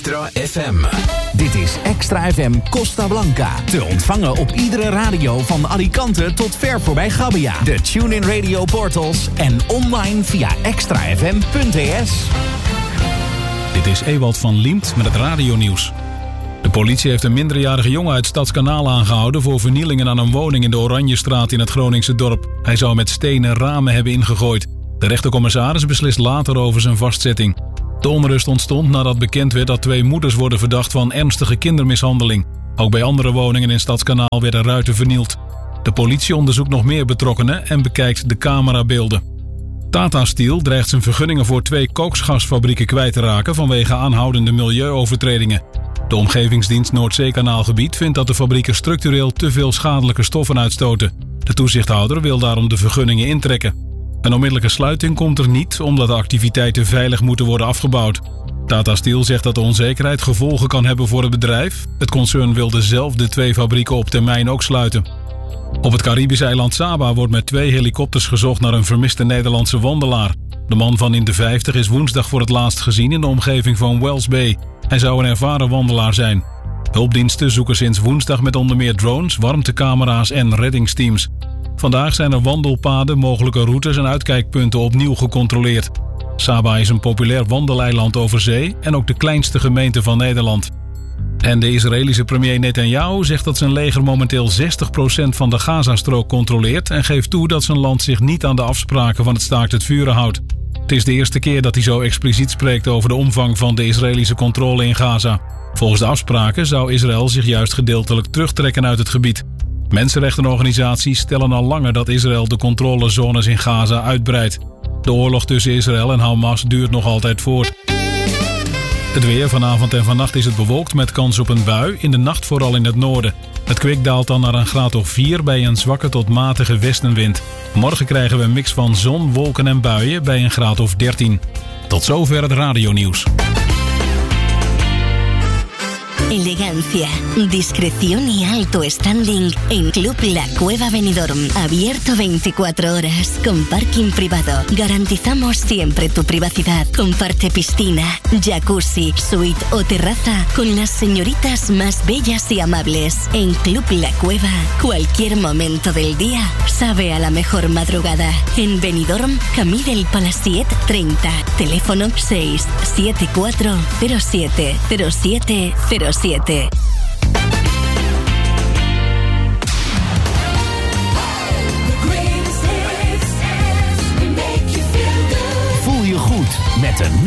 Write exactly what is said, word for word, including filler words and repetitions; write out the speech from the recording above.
Extra F M. Dit is Extra F M Costa Blanca. Te ontvangen op iedere radio van Alicante tot ver voorbij Gabbia. De TuneIn Radio portals en online via extra f m punt e s. Dit is Ewald van Liemt met het radionieuws. De politie heeft een minderjarige jongen uit Stadskanaal aangehouden voor vernielingen aan een woning in de Oranjestraat in het Groningse dorp. Hij zou met stenen ramen hebben ingegooid. De rechtercommissaris beslist later over zijn vastzetting. De onrust ontstond nadat bekend werd dat twee moeders worden verdacht van ernstige kindermishandeling. Ook bij andere woningen in Stadskanaal werden ruiten vernield. De politie onderzoekt nog meer betrokkenen en bekijkt de camerabeelden. Tata Steel dreigt zijn vergunningen voor twee koksgasfabrieken kwijt te raken vanwege aanhoudende milieuovertredingen. De Omgevingsdienst Noordzeekanaalgebied vindt dat de fabrieken structureel te veel schadelijke stoffen uitstoten. De toezichthouder wil daarom de vergunningen intrekken. Een onmiddellijke sluiting komt er niet omdat de activiteiten veilig moeten worden afgebouwd. Tata Steel zegt dat de onzekerheid gevolgen kan hebben voor het bedrijf. Het concern wilde zelf de twee fabrieken op termijn ook sluiten. Op het Caribische eiland Saba wordt met twee helikopters gezocht naar een vermiste Nederlandse wandelaar. De man van in de vijftig is woensdag voor het laatst gezien in de omgeving van Wells Bay. Hij zou een ervaren wandelaar zijn. Hulpdiensten zoeken sinds woensdag met onder meer drones, warmtecamera's en reddingsteams. Vandaag zijn er wandelpaden, mogelijke routes en uitkijkpunten opnieuw gecontroleerd. Saba is een populair wandeleiland over zee en ook de kleinste gemeente van Nederland. En de Israëlische premier Netanyahu zegt dat zijn leger momenteel zestig procent van de Gazastrook controleert en geeft toe dat zijn land zich niet aan de afspraken van het staakt het vuren houdt. Het is de eerste keer dat hij zo expliciet spreekt over de omvang van de Israëlische controle in Gaza. Volgens de afspraken zou Israël zich juist gedeeltelijk terugtrekken uit het gebied. Mensenrechtenorganisaties stellen al langer dat Israël de controlezones in Gaza uitbreidt. De oorlog tussen Israël en Hamas duurt nog altijd voort. Het weer vanavond en vannacht is het bewolkt met kans op een bui, in de nacht vooral in het noorden. Het kwik daalt dan naar een graad of vier bij een zwakke tot matige westenwind. Morgen krijgen we een mix van zon, wolken en buien bij een graad of dertien. Tot zover het radionieuws. Elegancia, discreción y alto standing en Club La Cueva Benidorm. Abierto veinticuatro horas con parking privado. Garantizamos siempre tu privacidad. Comparte piscina, jacuzzi, suite o terraza con las señoritas más bellas y amables. En Club La Cueva, cualquier momento del día sabe a la mejor madrugada. En Benidorm, Camí del Palaciet treinta. Teléfono seis siete cuatro cero siete cero siete cero siete. Voel je goed met een